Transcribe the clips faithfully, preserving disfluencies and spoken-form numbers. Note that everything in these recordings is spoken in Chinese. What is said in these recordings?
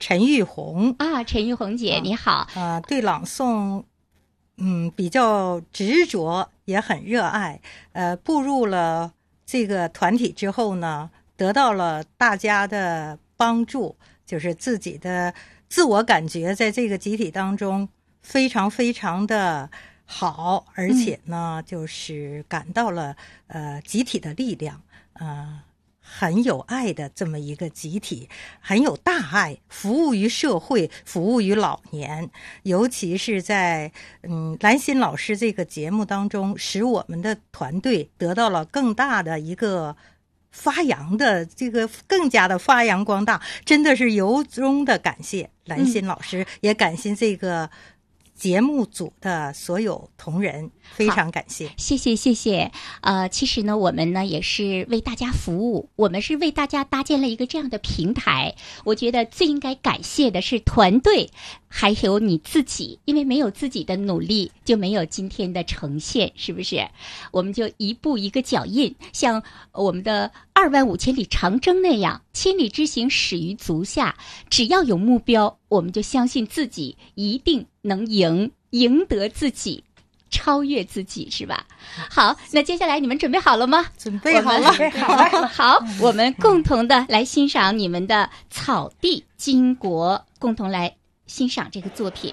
陈玉红啊，陈玉红姐、啊、你好啊、呃，对朗诵嗯比较执着，也很热爱。呃，步入了这个团体之后呢，得到了大家的帮助，就是自己的自我感觉在这个集体当中非常非常的好，而且呢、嗯、就是感到了呃集体的力量，呃很有爱的这么一个集体，很有大爱，服务于社会，服务于老年。尤其是在嗯兰心老师这个节目当中，使我们的团队得到了更大的一个发扬的这个更加的发扬光大，真的是由衷的感谢兰心老师、嗯、也感谢这个节目组的所有同仁，非常感谢， 谢谢谢谢。呃，其实呢，我们呢也是为大家服务，我们是为大家搭建了一个这样的平台。我觉得最应该感谢的是团队，还有你自己，因为没有自己的努力，就没有今天的呈现，是不是？我们就一步一个脚印，像我们的二万五千里长征那样，千里之行始于足下。只要有目标，我们就相信自己一定能赢，赢得自己，超越自己，是吧？好，那接下来你们准备好了吗？ 准备好了，准备好了。 好，我们共同的来欣赏你们的《草地经国》，共同来欣赏这个作品。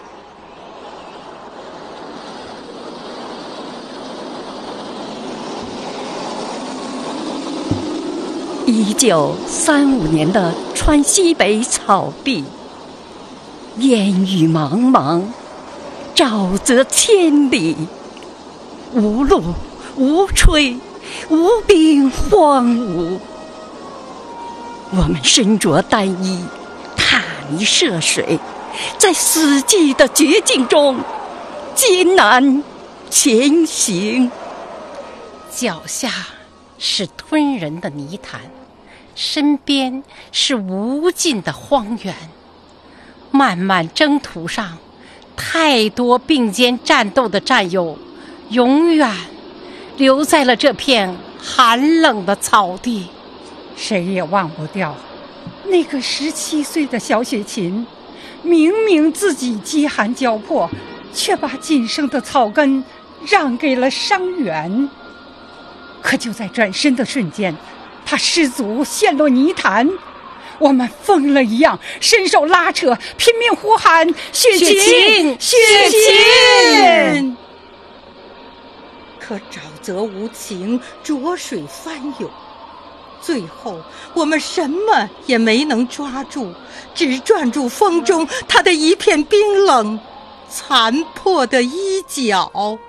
一九三五年的川西北草地，烟雨茫茫，沼泽千里，无路无炊，无兵荒芜。我们身着单衣，踏泥涉水，在死寂的绝境中艰难前行。 脚下是吞人的泥潭，身边是无尽的荒原。漫漫征途上，太多并肩战斗的战友永远留在了这片寒冷的草地。 谁也忘不掉那个十七岁的小雪琴，明明自己饥寒交迫，却把仅剩的草根让给了伤员。可就在转身的瞬间，他失足陷落泥潭，我们疯了一样伸手拉扯，拼命呼喊雪琴，雪琴。 可沼泽无情，浊水翻涌，最后我们什么也没能抓住，只攥住风中他的一片冰冷残破的衣角。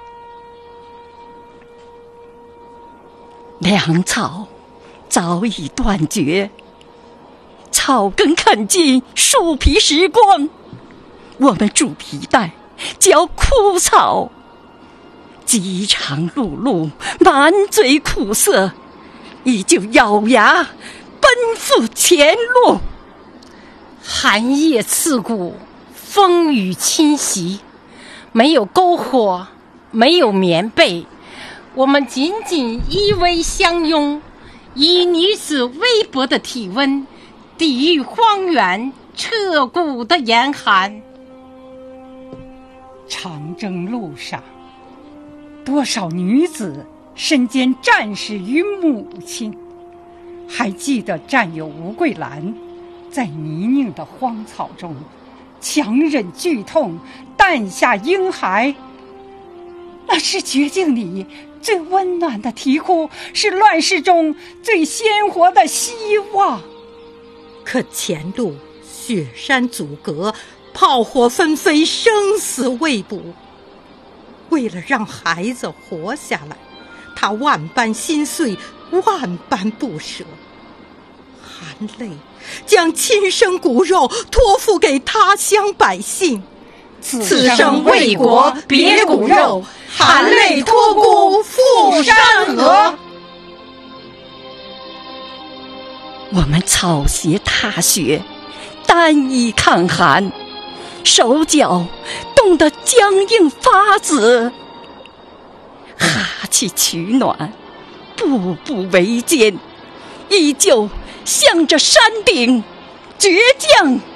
粮草早已断绝，草根啃尽，树皮蚀光。我们拄皮带，嚼枯草，饥肠辘辘，满嘴苦涩，依旧咬牙奔赴前路。 寒夜刺骨，风雨侵袭，没有篝火，没有棉被，我们紧紧依偎相拥，以女子微薄的体温抵御荒原彻骨的严寒。 长征路上，多少女子身兼战士与母亲。还记得战友吴桂兰在泥泞的荒草中强忍剧痛，诞下婴孩。那是绝境里最温暖的啼哭，是乱世中最鲜活的希望。 可前路雪山阻隔，炮火纷飞，生死未卜。为了让孩子活下来，他万般心碎，万般不舍，含泪将亲生骨肉托付给他乡百姓。 此生为国别骨肉，含泪托孤赴山河。 我们草鞋踏雪，单衣抗寒，手脚冻得僵硬发紫，哈气取暖，步步维艰，依旧向着山顶倔强